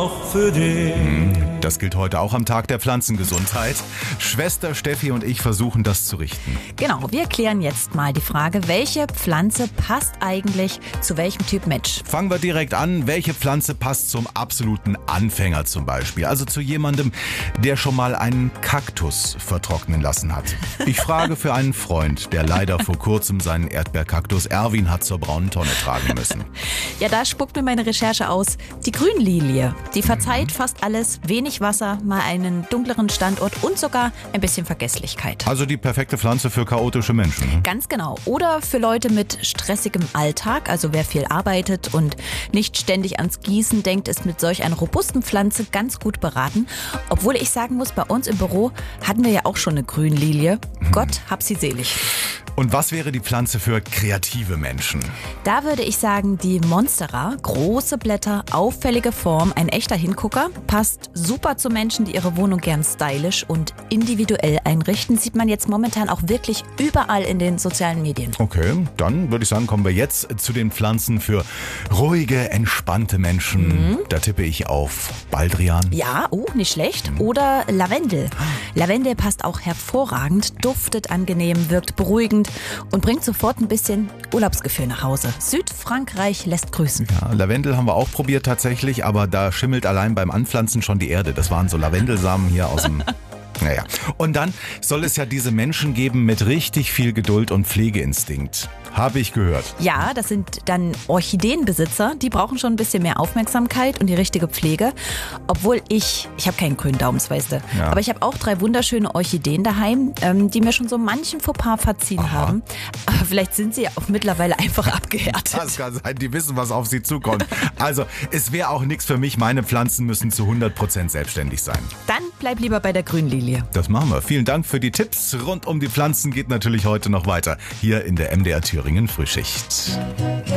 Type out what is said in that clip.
auch für dich. Das gilt heute auch am Tag der Pflanzengesundheit. Schwester Steffi und ich versuchen das zu richten. Genau, wir klären jetzt mal die Frage, welche Pflanze passt eigentlich zu welchem Typ Mensch? Fangen wir direkt an. Welche Pflanze passt zum absoluten Anfänger zum Beispiel? Also zu jemandem, der schon mal einen Kaktus vertrocknen lassen hat. Ich frage für einen Freund, der leider vor kurzem seinen Erdbeerkaktus Erwin hat zur braunen Tonne tragen müssen. Ja, da spuckt mir meine Recherche aus. Die Grünlilie, die verzeiht fast alles, wenig Wasser, mal einen dunkleren Standort und sogar ein bisschen Vergesslichkeit. Also die perfekte Pflanze für chaotische Menschen. Ganz genau. Oder für Leute mit stressigem Alltag, also wer viel arbeitet und nicht ständig ans Gießen denkt, ist mit solch einer robusten Pflanze ganz gut beraten. Obwohl ich sagen muss, bei uns im Büro hatten wir ja auch schon eine Grünlilie. Gott hab sie selig. Und was wäre die Pflanze für kreative Menschen? Da würde ich sagen, die Monstera, große Blätter, auffällige Form, ein echter Hingucker, passt super zu Menschen, die ihre Wohnung gern stylisch und individuell einrichten. Sieht man jetzt momentan auch wirklich überall in den sozialen Medien. Okay, dann würde ich sagen, kommen wir jetzt zu den Pflanzen für ruhige, entspannte Menschen. Da tippe ich auf Baldrian. Ja, nicht schlecht. Oder Lavendel. Lavendel passt auch hervorragend, duftet angenehm, wirkt beruhigend und bringt sofort ein bisschen Urlaubsgefühl nach Hause. Südfrankreich lässt grüßen. Ja, Lavendel haben wir auch probiert tatsächlich, aber da schimmelt allein beim Anpflanzen schon die Erde. Das waren so Lavendelsamen hier aus dem... Naja. Und dann soll es ja diese Menschen geben mit richtig viel Geduld und Pflegeinstinkt. Habe ich gehört. Ja, das sind dann Orchideenbesitzer, die brauchen schon ein bisschen mehr Aufmerksamkeit und die richtige Pflege. Obwohl ich habe keinen grünen Daumen, das weißt du. Ja. Aber ich habe auch 3 wunderschöne Orchideen daheim, die mir schon so manchen Fauxpas verziehen haben. Aber vielleicht sind sie auch mittlerweile einfach abgehärtet. Das kann sein, die wissen, was auf sie zukommt. Also, es wäre auch nichts für mich. Meine Pflanzen müssen zu 100% selbstständig sein. Dann bleib lieber bei der Grünlilie. Das machen wir. Vielen Dank für die Tipps. Rund um die Pflanzen geht natürlich heute noch weiter. Hier in der MDR Thüringen Frühschicht.